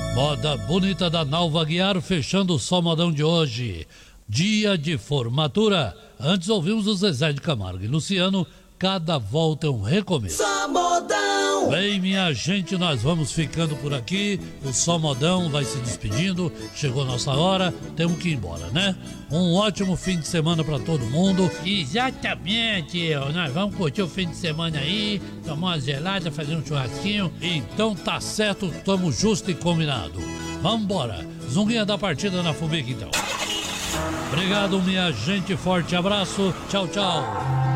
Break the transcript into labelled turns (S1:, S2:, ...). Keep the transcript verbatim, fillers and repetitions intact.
S1: Moda bonita da Nalva Guiar, fechando o Só Modão de hoje. Dia de formatura. Antes ouvimos o Zezé de Camargo e Luciano. Cada volta é um recomeço.
S2: Só Modão.
S1: Bem, minha gente, nós vamos ficando por aqui. O Só Modão vai se despedindo. Chegou nossa hora, temos que ir embora, né? Um ótimo fim de semana pra todo mundo. Exatamente, nós vamos curtir o fim de semana aí, tomar uma gelada, fazer um churrasquinho. Então tá certo, tamo justo e combinado. Vambora, Zunguinha da partida na Fubica então. Obrigado, minha gente, forte abraço, tchau, tchau.